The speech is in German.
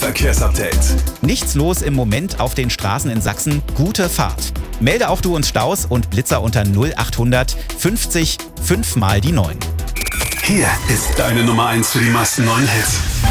Verkehrsupdate. Nichts los im Moment auf den Straßen in Sachsen. Gute Fahrt. Melde auch du uns Staus und Blitzer unter 0800 50 5 mal die 9. Hier ist deine Nummer 1 für die meisten neuen Hits.